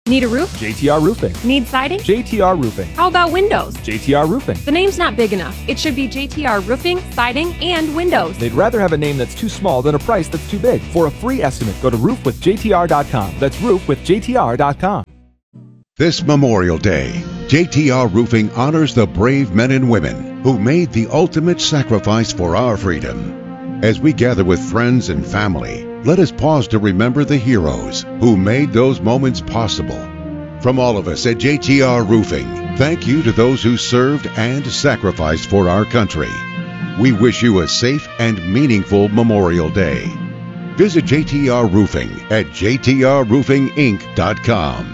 Need a roof? JTR Roofing. Need siding? JTR Roofing. How about windows? JTR Roofing. The name's not big enough. It should be JTR Roofing, Siding, and Windows. They'd rather have a name that's too small than a price that's too big. For a free estimate, go to roofwithjtr.com. That's roofwithjtr.com. This Memorial Day, JTR Roofing honors the brave men and women who made the ultimate sacrifice for our freedom. As we gather with friends and family, let us pause to remember the heroes who made those moments possible. From all of us at JTR Roofing, thank you to those who served and sacrificed for our country. We wish you a safe and meaningful Memorial Day. Visit JTR Roofing at jtrroofinginc.com.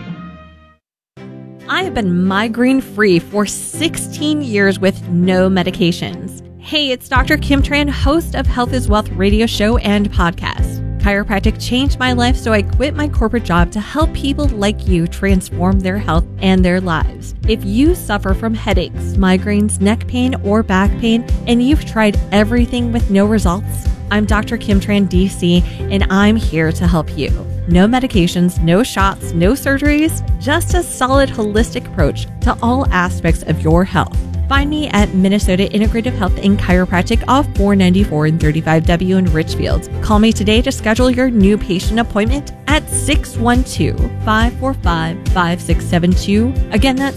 I have been migraine-free for 16 years with no medications. Hey, it's Dr. Kim Tran, host of Health is Wealth radio show and podcast. Chiropractic changed my life, so I quit my corporate job to help people like you transform their health and their lives. If you suffer from headaches, migraines, neck pain, or back pain, and you've tried everything with no results, I'm Dr. Kim Tran, DC, and I'm here to help you. No medications, no shots, no surgeries, just a solid holistic approach to all aspects of your health. Find me at Minnesota Integrative Health and Chiropractic off 494 and 35W in Richfield. Call me today to schedule your new patient appointment at 612-545-5672. Again, that's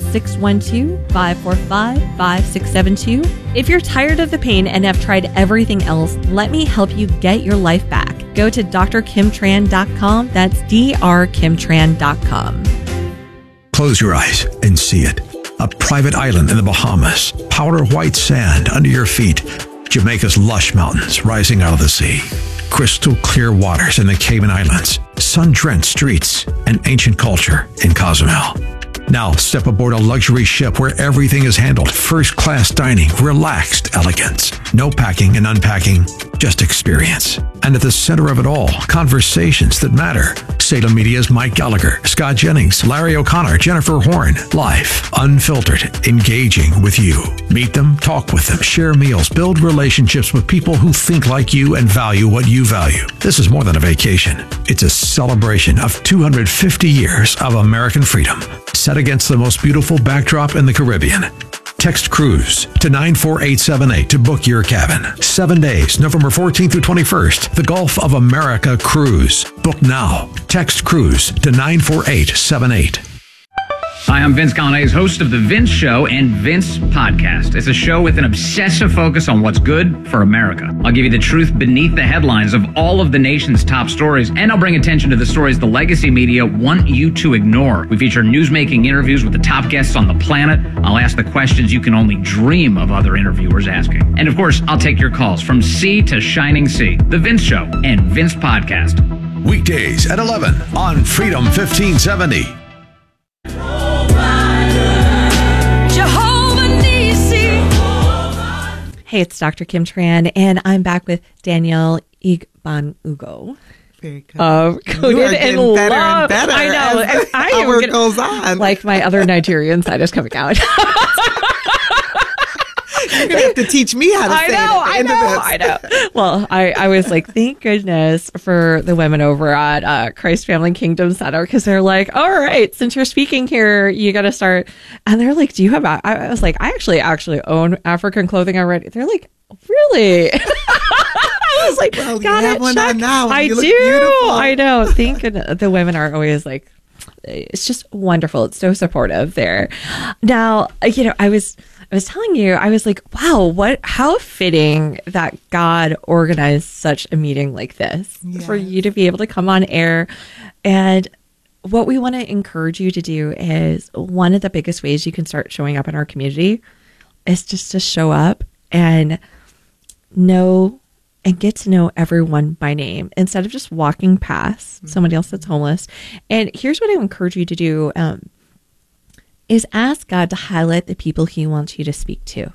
612-545-5672. If you're tired of the pain and have tried everything else, let me help you get your life back. Go to drkimtran.com. That's drkimtran.com. Close your eyes and see it. A private island in the Bahamas, powder white sand under your feet, Jamaica's lush mountains rising out of the sea, crystal clear waters in the Cayman Islands, sun-drenched streets, and ancient culture in Cozumel. Now step aboard a luxury ship where everything is handled first-class dining, relaxed elegance. No packing and unpacking, just experience. And at the center of it all, conversations that matter. Salem Media's Mike Gallagher, Scott Jennings, Larry O'Connor, Jennifer Horn. Live, unfiltered, engaging with you. Meet them, talk with them, share meals, build relationships with people who think like you and value what you value. This is more than a vacation. It's a celebration of 250 years of American freedom, set against the most beautiful backdrop in the Caribbean. Text CRUISE to 94878 to book your cabin. 7 days, November 14th through 21st. The Gulf of America Cruise. Book now. Text CRUISE to 94878. Hi, I'm Vince Gallane's host of The Vince Show and Vince Podcast. It's a show with an obsessive focus on what's good for America. I'll give you the truth beneath the headlines of all of the nation's top stories, and I'll bring attention to the stories the legacy media want you to ignore. We feature newsmaking interviews with the top guests on the planet. I'll ask the questions you can only dream of other interviewers asking. And of course, I'll take your calls from sea to shining sea. The Vince Show and Vince Podcast. Weekdays at 11 on Freedom 1570. Hey, it's Dr. Kim Tran, and I'm back with Danielle Igbonugo. Very good. Coded in better love. and better. I know. As I the am hour goes on. Like my other Nigerian side is coming out. You're going to have to teach me how to say it at the end of this. I know. Well, I was like, thank goodness for the women over at Christ Family Kingdom Center, because they're like, all right, since you're speaking here, you got to start. And they're like, do you have, I was like, I actually own African clothing already. They're like, really? I was like, well, got you have it, one check. on now. I You do. look beautiful. I know. Thank goodness. The women are always like, it's just wonderful. It's so supportive there. Now, I was telling you, I was like, wow, how fitting that God organized such a meeting like this for you to be able to come on air. And what we want to encourage you to do is, one of the biggest ways you can start showing up in our community is just to show up and know and get to know everyone by name instead of just walking past somebody else that's homeless. And here's what I encourage you to do. Is ask God to highlight the people he wants you to speak to.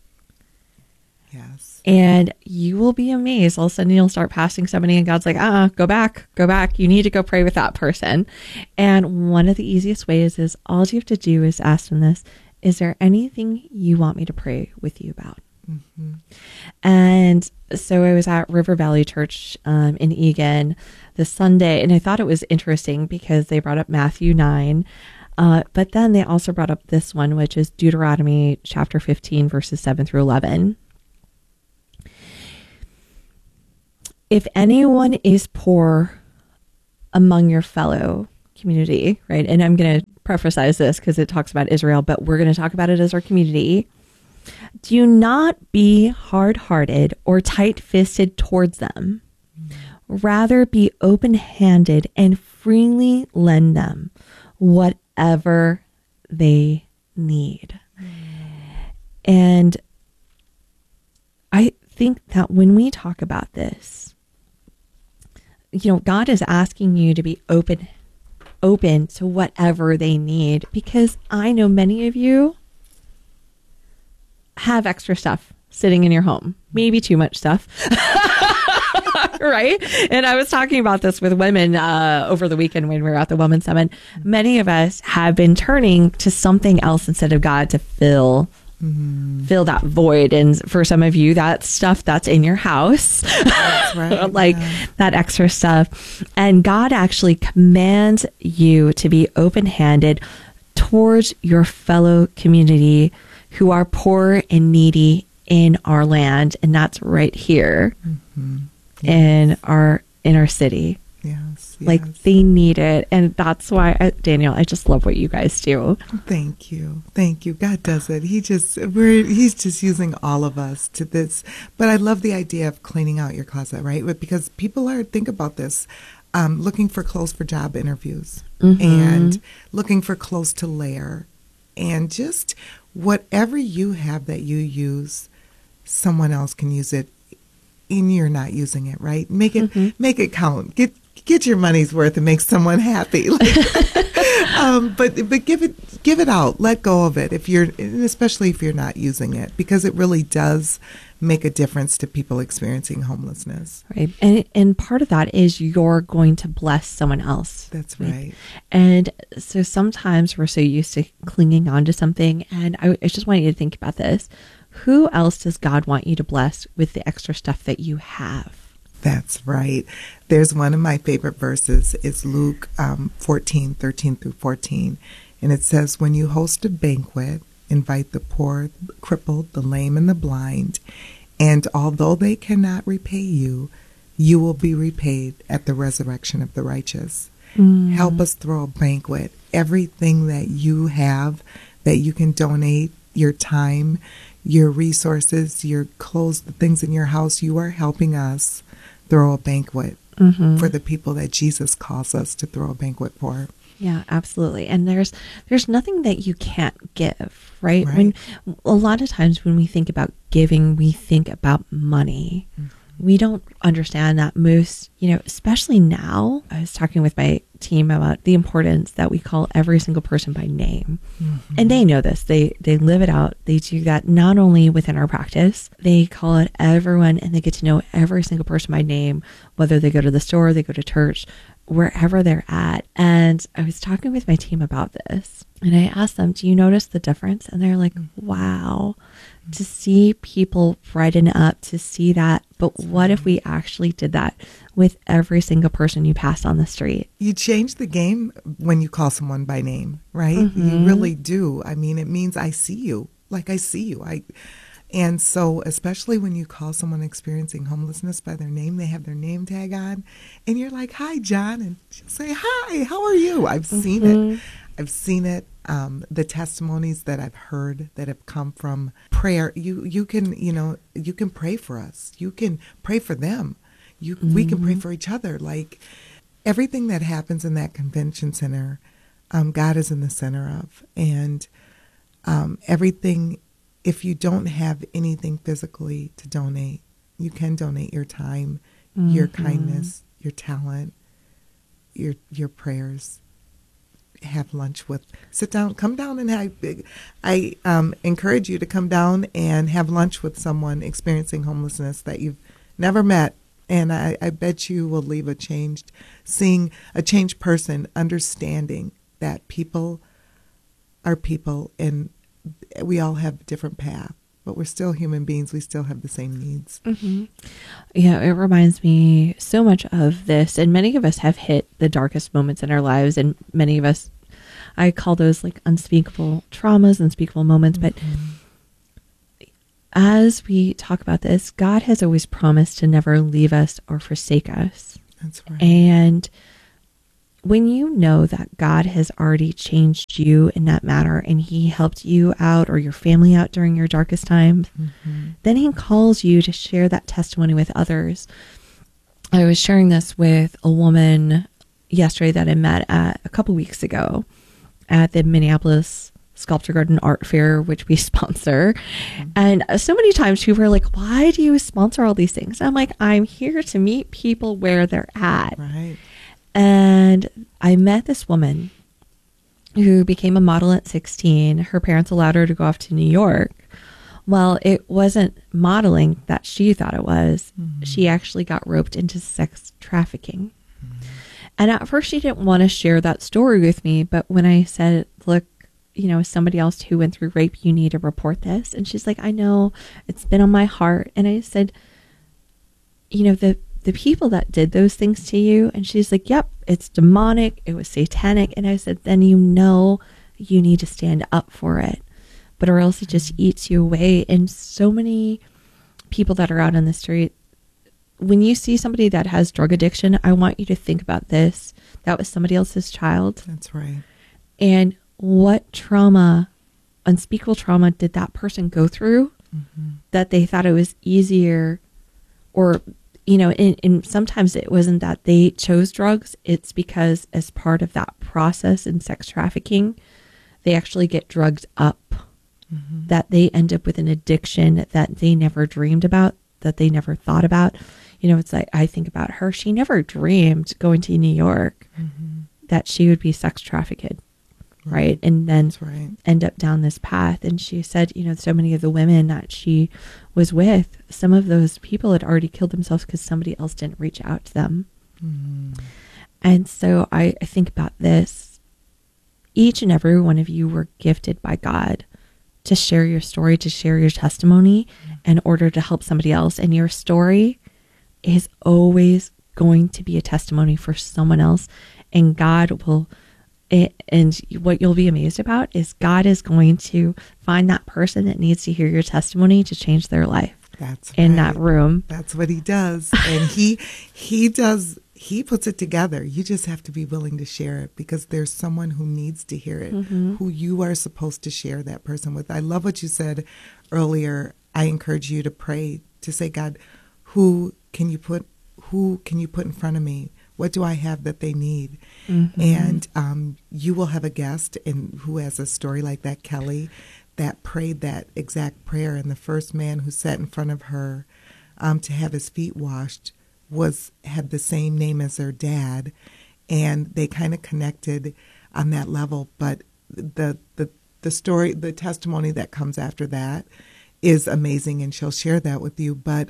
Yes. And you will be amazed. All of a sudden you'll start passing somebody and God's like, go back. You need to go pray with that person. And one of the easiest ways is all you have to do is ask them this: is there anything you want me to pray with you about? And so I was at River Valley Church in Eagan this Sunday, and I thought it was interesting because they brought up Matthew 9, but then they also brought up this one, which is Deuteronomy chapter 15, verses 7 through 11. If anyone is poor among your fellow community, right? And I'm going to preface this because it talks about Israel, but we're going to talk about it as our community. Do not be hard-hearted or tight-fisted towards them. Rather, be open-handed and freely lend them whatever they need. And I think that when we talk about this, God is asking you to be open to whatever they need, because I know many of you have extra stuff sitting in your home, maybe too much stuff. Right? And I was talking about this with women over the weekend when we were at the Women's Summit. Many of us have been turning to something else instead of God to fill that void. And for some of you, that's stuff that's in your house, that's right, like that extra stuff. And God actually commands you to be open-handed towards your fellow community who are poor and needy in our land, and that's right here in our city. Yes, like they need it, and that's why Daniel, I just love what you guys do. Thank you. God does it. He's just using all of us to this. But I love the idea of cleaning out your closet, right? Because people think about this, looking for clothes for job interviews and looking for clothes to layer, and just whatever you have that you use, someone else can use it, and you're not using it, right? Make it count. Get your money's worth and make someone happy. But give it out. Let go of it especially if you're not using it, because it really does make a difference to people experiencing homelessness. Right. And part of that is you're going to bless someone else. That's right. And so sometimes we're so used to clinging on to something. And I just want you to think about this. Who else does God want you to bless with the extra stuff that you have? That's right. There's one of my favorite verses. It's Luke 14, 13 through 14. And it says, when you host a banquet, invite the poor, the crippled, the lame, and the blind. And although they cannot repay you, you will be repaid at the resurrection of the righteous. Help us throw a banquet. Everything that you have that you can donate, your time, your resources, your clothes, the things in your house, you are helping us throw a banquet for the people that Jesus calls us to throw a banquet for. Yeah, absolutely. And there's nothing that you can't give, right? When a lot of times when we think about giving, we think about money. We don't understand that most, especially now. I was talking with my team about the importance that we call every single person by name. And they know this. They live it out. They do that not only within our practice, they call it everyone, and they get to know every single person by name, whether they go to the store, they go to church, wherever they're at. And I was talking with my team about this, and I asked them, do you notice the difference? And they're like, wow, to see people brighten up, to see that. But what if we actually did that with every single person you passed on the street? You change the game when you call someone by name, right? You really do. I mean, it means I see you. Like I see you. And so especially when you call someone experiencing homelessness by their name, they have their name tag on, and you're like, hi, John. And she'll say, hi, how are you? I've seen it. I've seen it. The testimonies that I've heard that have come from prayer, you can pray for us. You can pray for them. We can pray for each other. Like everything that happens in that convention center, God is in the center of. And everything, if you don't have anything physically to donate, you can donate your time, your kindness, your talent, your prayers. Have lunch sit down, come down and I encourage you to come down and have lunch with someone experiencing homelessness that you've never met. And I bet you will leave seeing a changed person, understanding that people are people and we all have a different path. but we're still human beings. We still have the same needs. Mm-hmm. Yeah, it reminds me so much of this. And many of us have hit the darkest moments in our lives. And many of us, I call those like unspeakable traumas, unspeakable moments. But as we talk about this, God has always promised to never leave us or forsake us. That's right. And when you know that God has already changed you in that matter and he helped you out or your family out during your darkest times, then he calls you to share that testimony with others. I was sharing this with a woman yesterday that I met a couple weeks ago at the Minneapolis Sculpture Garden Art Fair, which we sponsor. And so many times people are like, why do you sponsor all these things? I'm like, I'm here to meet people where they're at. Right. And I met this woman who became a model at 16. Her parents allowed her to go off to New York. Well, it wasn't modeling that she thought it was. She actually got roped into sex trafficking. And at first she didn't want to share that story with me. But when I said, look, you know, as somebody else who went through rape, you need to report this. And she's like, I know, it's been on my heart. And I said, you know, the people that did those things to you. And she's like, yep, it's demonic. It was satanic. And I said, then you know you need to stand up for it, but or else it just eats you away. And so many people that are out on the street, when you see somebody that has drug addiction, I want you to think about this. That was somebody else's child. That's right. And what trauma, unspeakable trauma, did that person go through that they thought it was easier, or you know, and sometimes it wasn't that they chose drugs. It's because as part of that process in sex trafficking, they actually get drugged up, that they end up with an addiction that they never dreamed about, that they never thought about. You know, it's like, I think about her. She never dreamed going to New York that she would be sex trafficked. Right. And then end up down this path. And she said, you know, so many of the women that she was with, some of those people had already killed themselves because somebody else didn't reach out to them. And so I think about this. Each and every one of you were gifted by God to share your story, to share your testimony in order to help somebody else. And your story is always going to be a testimony for someone else. And God will... And what you'll be amazed about is God is going to find that person that needs to hear your testimony to change their life. That's in that room. That's what he does. And he puts it together. You just have to be willing to share it because there's someone who needs to hear it, who you are supposed to share that person with. I love what you said earlier. I encourage you to pray, to say, God, who can you put in front of me? What do I have that they need? And you will have a guest who has a story like that, Kelly, that prayed that exact prayer. And the first man who sat in front of her to have his feet washed had the same name as their dad. And they kind of connected on that level. But the story, the testimony that comes after that is amazing. And she'll share that with you. But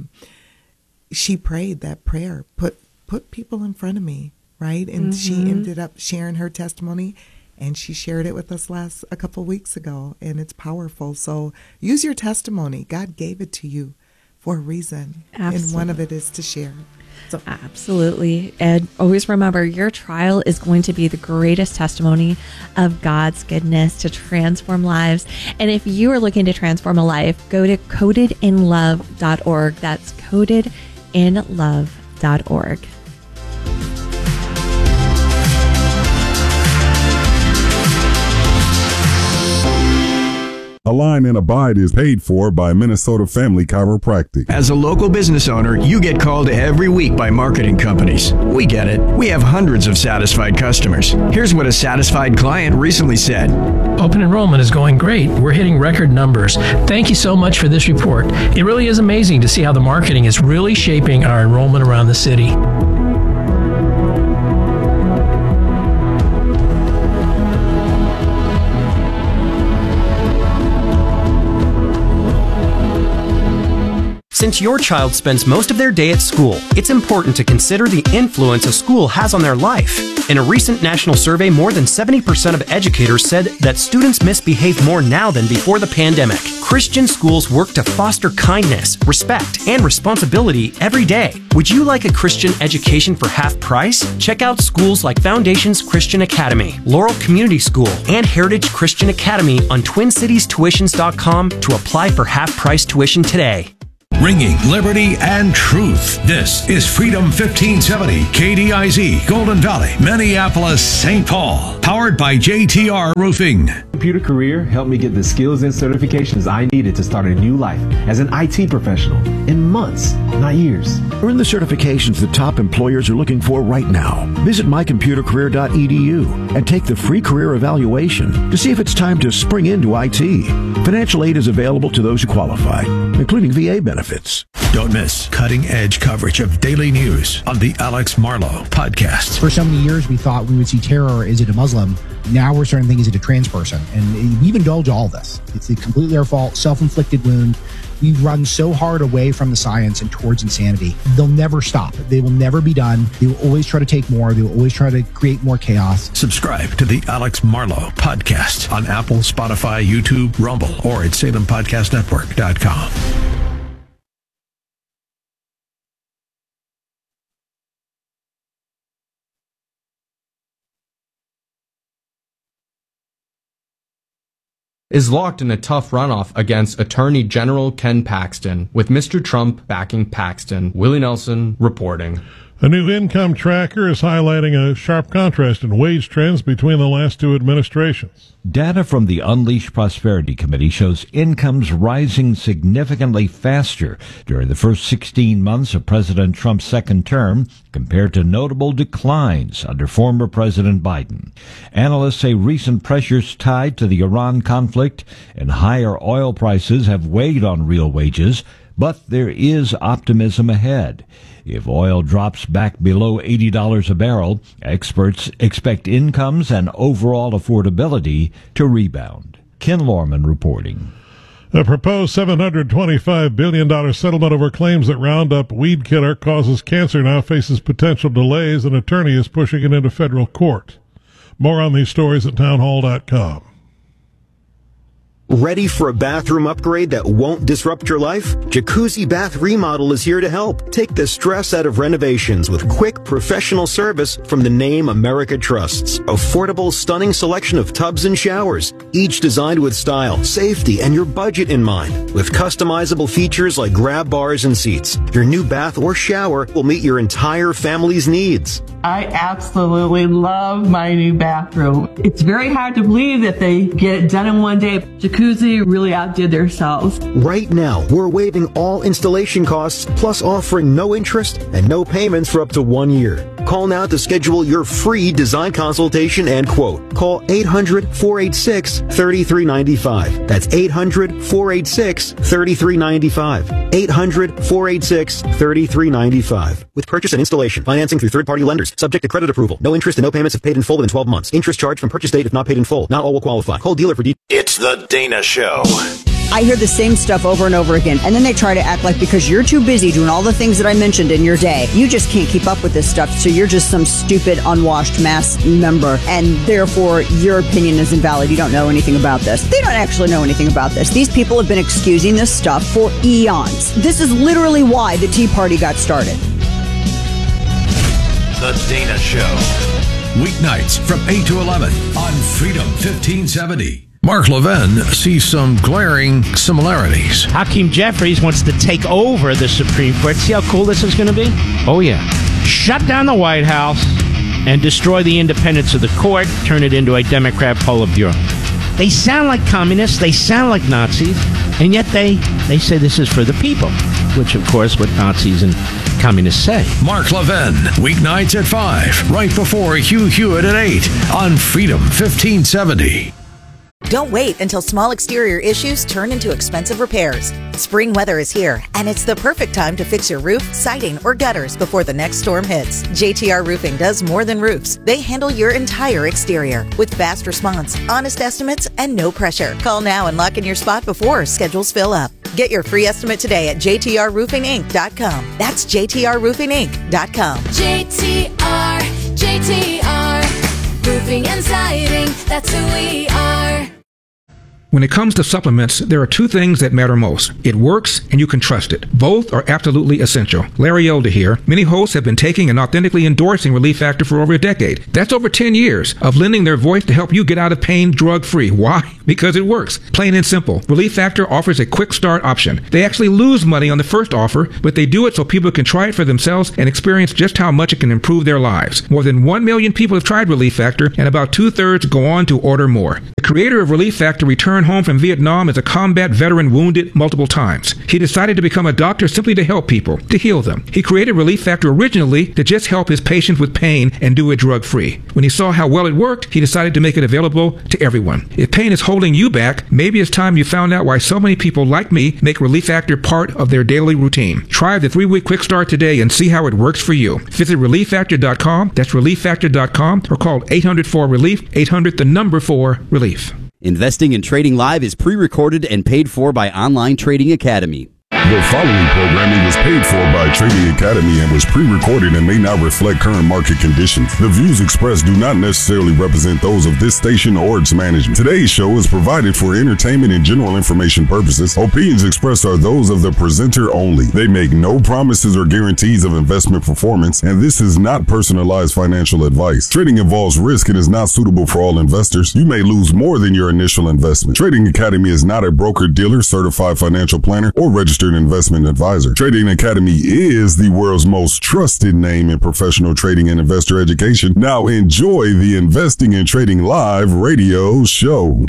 she prayed that prayer, put people in front of me, right? And she ended up sharing her testimony, and she shared it with us a couple weeks ago, and it's powerful. So use your testimony. God gave it to you for a reason, and one of it is to share. So. Absolutely. And always remember, your trial is going to be the greatest testimony of God's goodness to transform lives. And if you are looking to transform a life, go to codedinlove.org. That's codedinlove.org. Align and Abide is paid for by Minnesota Family Chiropractic. As a local business owner, you get called every week by marketing companies. We get it. We have hundreds of satisfied customers. Here's what a satisfied client recently said. Open enrollment is going great. We're hitting record numbers. Thank you so much for this report. It really is amazing to see how the marketing is really shaping our enrollment around the city. Since your child spends most of their day at school, it's important to consider the influence a school has on their life. In a recent national survey, more than 70% of educators said that students misbehave more now than before the pandemic. Christian schools work to foster kindness, respect, and responsibility every day. Would you like a Christian education for half price? Check out schools like Foundations Christian Academy, Laurel Community School, and Heritage Christian Academy on TwinCitiesTuitions.com to apply for half-price tuition today. Ringing liberty and truth. This is Freedom 1570, KDIZ, Golden Valley, Minneapolis, St. Paul. Powered by JTR Roofing. Computer career helped me get the skills and certifications I needed to start a new life as an IT professional in months, not years. Earn the certifications the top employers are looking for right now. Visit mycomputercareer.edu and take the free career evaluation to see if it's time to spring into IT. Financial aid is available to those who qualify, including VA benefits. Don't miss cutting-edge coverage of daily news on the Alex Marlow Podcast. For so many years, we thought we would see terror. Is it a Muslim? Now we're starting to think, is it a trans person? And we've indulged all this. It's completely our fault, self-inflicted wound. We've run so hard away from the science and towards insanity. They'll never stop. They will never be done. They will always try to take more. They will always try to create more chaos. Subscribe to the Alex Marlow Podcast on Apple, Spotify, YouTube, Rumble, or at SalemPodcastNetwork.com. is locked in a tough runoff against Attorney General Ken Paxton, with Mr. Trump backing Paxton. Willie Nelson reporting. A new income tracker is highlighting a sharp contrast in wage trends between the last two administrations. Data from the Unleash Prosperity Committee shows incomes rising significantly faster during the first 16 months of President Trump's second term compared to notable declines under former President Biden. Analysts say recent pressures tied to the Iran conflict and higher oil prices have weighed on real wages, but there is optimism ahead. If oil drops back below $80 a barrel, experts expect incomes and overall affordability to rebound. Ken Lorman reporting. A proposed $725 billion settlement over claims that Roundup weed killer causes cancer now faces potential delays. An attorney is pushing it into federal court. More on these stories at townhall.com. Ready for a bathroom upgrade that won't disrupt your life? Jacuzzi Bath Remodel is here to help. Take the stress out of renovations with quick, professional service from the name America trusts. Affordable, stunning selection of tubs and showers, each designed with style, safety, and your budget in mind. With customizable features like grab bars and seats, your new bath or shower will meet your entire family's needs. I absolutely love my new bathroom. It's very hard to believe that they get it done in one day. Jacuzzi really outdid themselves. Right now, we're waiving all installation costs, plus offering no interest and no payments for up to 1 year. Call now to schedule your free design consultation and quote. Call 800-486-3395. That's 800-486-3395. 800-486-3395. With purchase and installation, financing through third-party lenders, subject to credit approval. No interest and no payments if paid in full within 12 months. Interest charged from purchase date if not paid in full. Not all will qualify. Call dealer for details. It's the Dana Show. I hear the same stuff over and over again, and then they try to act like because you're too busy doing all the things that I mentioned in your day, you just can't keep up with this stuff, so you're just some stupid, unwashed mass member, and therefore your opinion is invalid. You don't know anything about this. They don't actually know anything about this. These people have been excusing this stuff for eons. This is literally why the Tea Party got started. The Dana Show. Weeknights from 8 to 11 on Freedom 1570. Mark Levin sees some glaring similarities. Hakeem Jeffries wants to take over the Supreme Court. See how cool this is going to be? Oh, yeah. Shut down the White House and destroy the independence of the court, turn it into a Democrat Politburo. They sound like communists, they sound like Nazis, and yet they say this is for the people, which, of course, what Nazis and communists say. Mark Levin, weeknights at 5, right before Hugh Hewitt at 8 on Freedom 1570. Don't wait until small exterior issues turn into expensive repairs. Spring weather is here, and it's the perfect time to fix your roof, siding, or gutters before the next storm hits. JTR Roofing does more than roofs. They handle your entire exterior with fast response, honest estimates, and no pressure. Call now and lock in your spot before schedules fill up. Get your free estimate today at jtrroofinginc.com. That's jtrroofinginc.com. JTR, Roofing and Siding, that's who we are. When it comes to supplements, there are two things that matter most. It works and you can trust it. Both are absolutely essential. Larry Elder here. Many hosts have been taking and authentically endorsing Relief Factor for over a decade. That's over 10 years of lending their voice to help you get out of pain drug-free. Why? Because it works. Plain and simple. Relief Factor offers a quick start option. They actually lose money on the first offer, but they do it so people can try it for themselves and experience just how much it can improve their lives. More than 1 million people have tried Relief Factor, and about 2/3 go on to order more. The creator of Relief Factor returned home from Vietnam as a combat veteran wounded multiple times. He decided to become a doctor simply to help people, to heal them. He created Relief Factor originally to just help his patients with pain and do it drug-free. When he saw how well it worked, he decided to make it available to everyone. If pain is holding you back, maybe it's time you found out why so many people like me make Relief Factor part of their daily routine. Try the 3-week quick start today and see how it works for you. Visit ReliefFactor.com, that's ReliefFactor.com, or call 800-4-RELIEF, 800-4-RELIEF. Investing and Trading Live is pre-recorded and paid for by Online Trading Academy. The following programming was paid for by Trading Academy and was pre-recorded and may not reflect current market conditions. The views expressed do not necessarily represent those of this station or its management. Today's show is provided for entertainment and general information purposes. Opinions expressed are those of the presenter only. They make no promises or guarantees of investment performance, and this is not personalized financial advice. Trading involves risk and is not suitable for all investors. You may lose more than your initial investment. Trading Academy is not a broker-dealer, certified financial planner, or registered investment advisor. Trading Academy is the world's most trusted name in professional trading and investor education. Now enjoy the Investing and Trading Live radio show.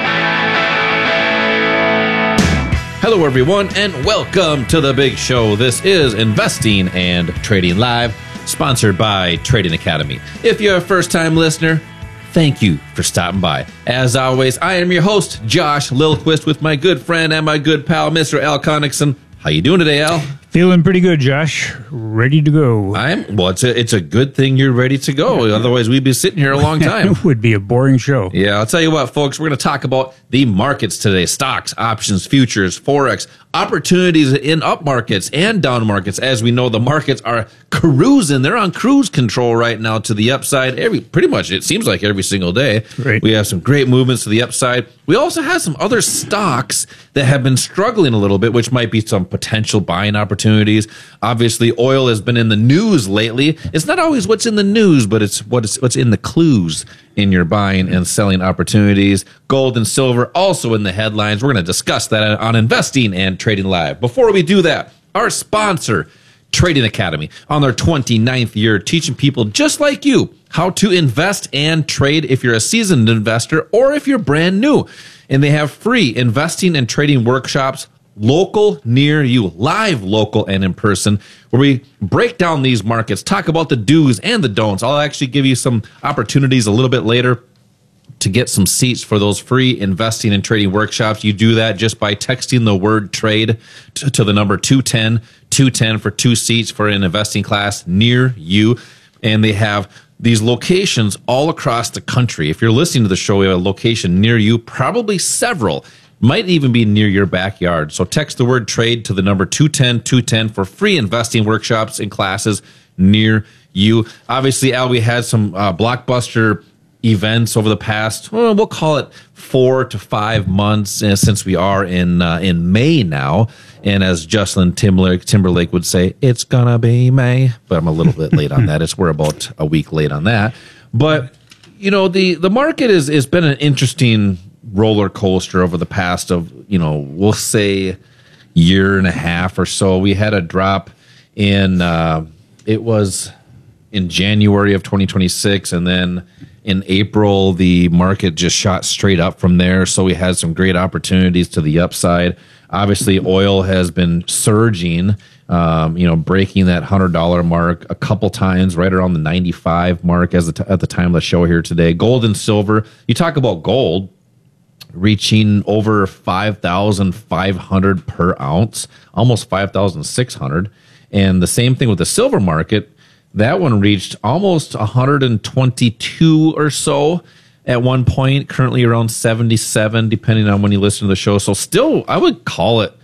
Hello everyone and welcome to the big show. This is Investing and Trading Live, sponsored by Trading Academy. If you're a first-time listener, thank you for stopping by. As always, I am your host, Josh Lilquist, with my good friend and my good pal, Mr. Al Connickson. How you doing today, Al? Feeling pretty good, Josh. Ready to go. It's a good thing you're ready to go. Otherwise, we'd be sitting here a long time. It would be a boring show. Yeah, I'll tell you what, folks. We're going to talk about the markets today: stocks, options, futures, forex, opportunities in up markets and down markets. As we know, the markets are cruising; they're on cruise control right now to the upside. Pretty much, it seems like every single day. Right. We have some great movements to the upside. We also have some other stocks that have been struggling a little bit, which might be some potential buying opportunities. Obviously, oil has been in the news lately. It's not always what's in the news, but it's what's in the clues in your buying and selling opportunities. Gold and silver also in the headlines. We're going to discuss that on Investing and Trading Live. Before we do that, our sponsor, Trading Academy, on their 29th year, teaching people just like you how to invest and trade if you're a seasoned investor or if you're brand new. And they have free investing and trading workshops local near you, live, local, and in person, where we break down these markets, talk about the do's and the don'ts. I'll actually give you some opportunities a little bit later to get some seats for those free investing and trading workshops. You do that just by texting the word trade to the number 210 for 2 seats for an investing class near you. And they have these locations all across the country. If you're listening to the show, we have a location near you, probably several. Might even be near your backyard. So text the word trade to the number 210 for free investing workshops and classes near you. Obviously, Al, we had some blockbuster events over the past, we'll call it 4 to 5 months since we are in May now. And as Justin Timberlake would say, it's gonna be May. But I'm a little bit late on that. We're about a week late on that. But, you know, the market has been an interesting roller coaster over the past we'll say year and a half or so. We had a drop in it was in January of 2026, and then in April the market just shot straight up from there. So we had some great opportunities to the upside. Obviously, oil has been surging, breaking that $100 mark a couple times, right around the 95 mark at the time of the show here today. Gold and silver. You talk about gold. reaching over 5,500 per ounce, almost 5,600. And the same thing with the silver market. That one reached almost 122 or so at one point, currently around 77, depending on when you listen to the show. So still, I would call it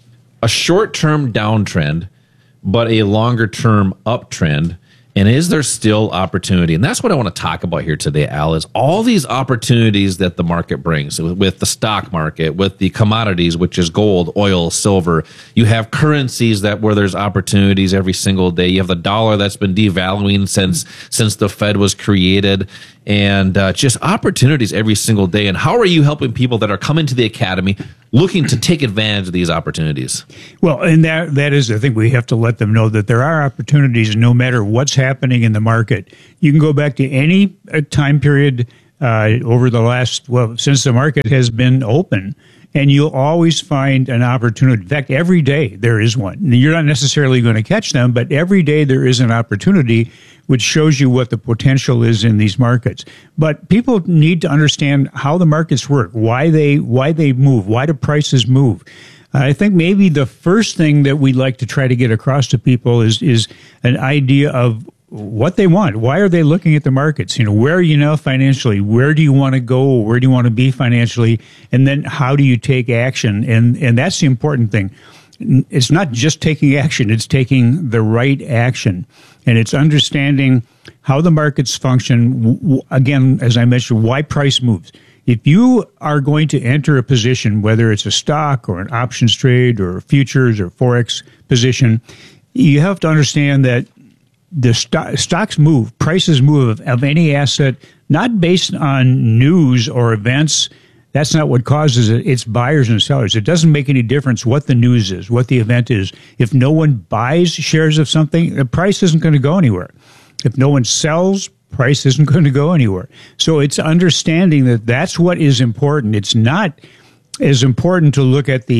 a short-term downtrend, but a longer-term uptrend. And is there still opportunity? And that's what I want to talk about here today, Al, is all these opportunities that the market brings with the stock market, with the commodities, which is gold, oil, silver. You have currencies where there's opportunities every single day. You have the dollar that's been devaluing since the Fed was created, and just opportunities every single day. And how are you helping people that are coming to the Academy looking to take advantage of these opportunities? Well, and that is, I think we have to let them know that there are opportunities no matter what's happening in the market. You can go back to any time period over the last, since the market has been open, and you'll always find an opportunity. In fact, every day there is one. You're not necessarily going to catch them, but every day there is an opportunity, which shows you what the potential is in these markets. But people need to understand how the markets work, why they move, why do prices move. I think maybe the first thing that we'd like to try to get across to people is an idea of what they want. Why are they looking at the markets? Where are you now financially? Where do you want to go? Where do you want to be financially? And then how do you take action? And that's the important thing. It's not just taking action, it's taking the right action. And it's understanding how the markets function. Again, as I mentioned, why price moves. If you are going to enter a position, whether it's a stock or an options trade or futures or Forex position, you have to understand that the stocks move, prices move of any asset, not based on news or events. That's not what causes it. It's buyers and sellers. It doesn't make any difference what the news is, what the event is. If no one buys shares of something, the price isn't going to go anywhere. If no one sells, price isn't going to go anywhere. So it's understanding that that's what is important. It's not as important to look at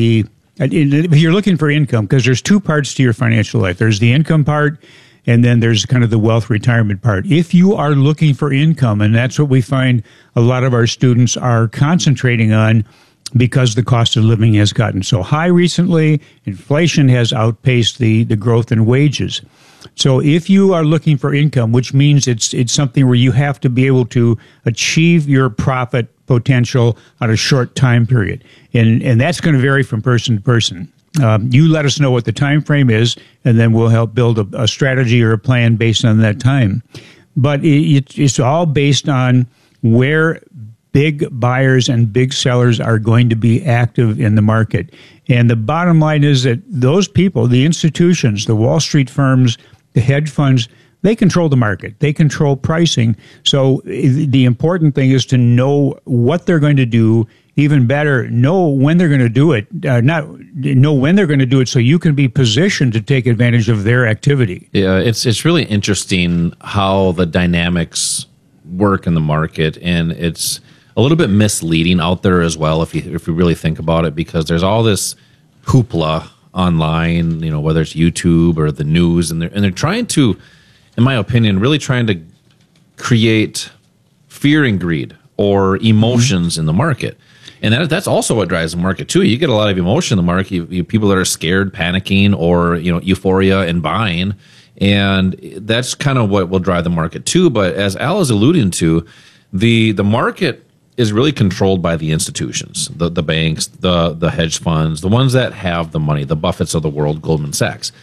if you're looking for income, because there's two parts to your financial life. There's the income part, and then there's kind of the wealth retirement part. If you are looking for income, and that's what we find a lot of our students are concentrating on because the cost of living has gotten so high recently, inflation has outpaced the growth in wages. So if you are looking for income, which means it's something where you have to be able to achieve your profit potential on a short time period. And that's going to vary from person to person. You let us know what the time frame is, and then we'll help build a strategy or a plan based on that time. But it's all based on where big buyers and big sellers are going to be active in the market. And the bottom line is that those people, the institutions, the Wall Street firms, the hedge funds, they control the market. They control pricing. So the important thing is to know what they're going to do. Even better, know when they're going to do it. Know when they're going to do it, so you can be positioned to take advantage of their activity. Yeah, it's really interesting how the dynamics work in the market, and it's a little bit misleading out there as well if you really think about it, because there's all this hoopla online, whether it's YouTube or the news, and they're trying to, in my opinion, really trying to create fear and greed or emotions in the market. And that's also what drives the market too. You get a lot of emotion in the market. You people that are scared, panicking, or euphoria and buying, and that's kind of what will drive the market too. But as Al is alluding to, the market is really controlled by the institutions, the banks, the hedge funds, the ones that have the money, the Buffetts of the world, Goldman Sachs.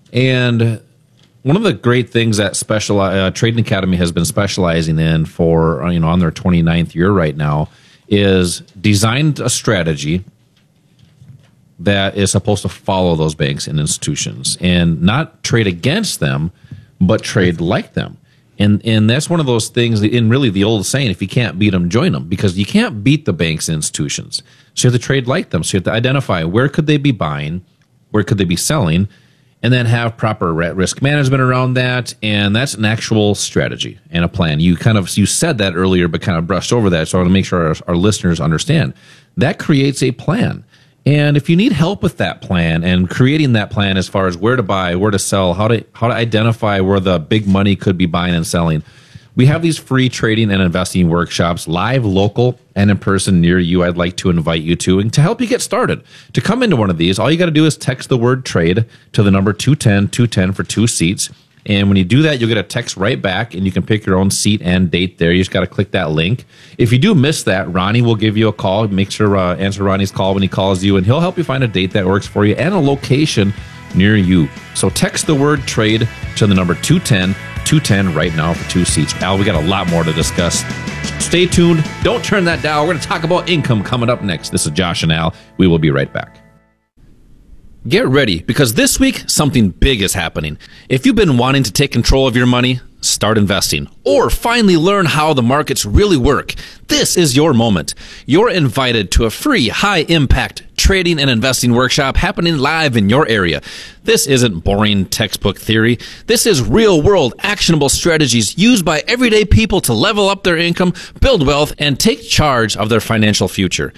And one of the great things that Trading Academy has been specializing in for on their 29th year right now is designed a strategy that is supposed to follow those banks and institutions and not trade against them, but trade like them. And that's one of those things, in really the old saying, if you can't beat them, join them, because you can't beat the banks and institutions. So you have to trade like them. So you have to identify where could they be buying, where could they be selling, and then have proper risk management around that. And that's an actual strategy and a plan. You said that earlier, but kind of brushed over that. So I want to make sure our listeners understand that creates a plan. And if you need help with that plan and creating that plan as far as where to buy, where to sell, how to identify where the big money could be buying and selling, We have these free trading and investing workshops, live, local, and in person near you. I'd like to invite you to, and to help you get started. To come into one of these, all you got to do is text the word trade to the number 210 for 2 seats. And when you do that, you'll get a text right back, and you can pick your own seat and date there. You just got to click that link. If you do miss that, Ronnie will give you a call. Make sure answer Ronnie's call when he calls you, and he'll help you find a date that works for you and a location near you. So text the word trade to the number 210 right now for 2 seats. Al, we got a lot more to discuss. Stay tuned. Don't turn that dial. We're going to talk about income coming up next. This is Josh and Al. We will be right back. Get ready, because this week, something big is happening. If you've been wanting to take control of your money, start investing, or finally learn how the markets really work, this is your moment. You're invited to a free, high-impact trading and investing workshop happening live in your area. This isn't boring textbook theory. This is real-world, actionable strategies used by everyday people to level up their income, build wealth, and take charge of their financial future.